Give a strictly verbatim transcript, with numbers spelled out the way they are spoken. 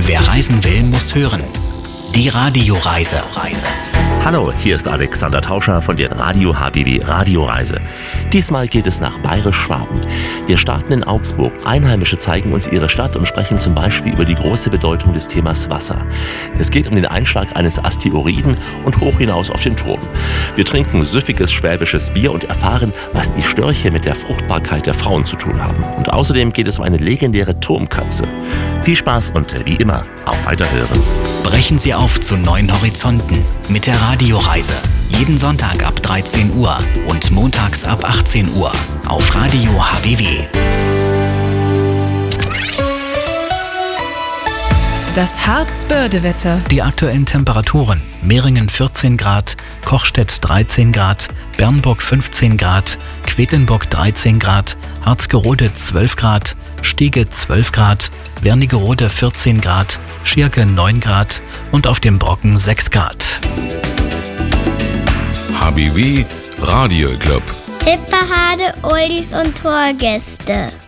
Wer reisen will, muss hören. Die Radioreise. Hallo, hier ist Alexander Tauscher von der Radio H B W Radioreise. Diesmal geht es nach Bayerisch-Schwaben. Wir starten in Augsburg. Einheimische zeigen uns ihre Stadt und sprechen zum Beispiel über die große Bedeutung des Themas Wasser. Es geht um den Einschlag eines Asteroiden und hoch hinaus auf den Turm. Wir trinken süffiges schwäbisches Bier und erfahren, was die Störche mit der Fruchtbarkeit der Frauen zu tun haben. Und außerdem geht es um eine legendäre Turmkatze. Viel Spaß und wie immer, auf Weiterhören. Brechen Sie auf zu neuen Horizonten mit der Radioreise. Jeden Sonntag ab dreizehn Uhr und montags ab achtzehn Uhr auf Radio H B W. Das Harzbörde-Wetter. Die aktuellen Temperaturen: Meringen vierzehn Grad, Kochstedt dreizehn Grad, Bernburg fünfzehn Grad, Quedlinburg dreizehn Grad, Harzgerode zwölf Grad, Stiege zwölf Grad, Wernigerode vierzehn Grad, Schierke neun Grad und auf dem Brocken sechs Grad. H B W Radio Club. Hitparade, Oldies und Torgäste.